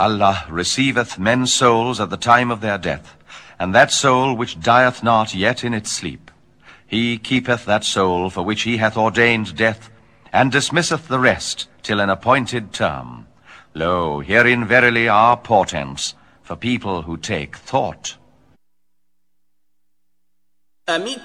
Allah receiveth men's souls at the time of their death, and that soul which dieth not yet in its sleep. He keepeth that soul for which he hath ordained death, and dismisseth the rest till an appointed term. Lo, herein verily are portents for people who take thought.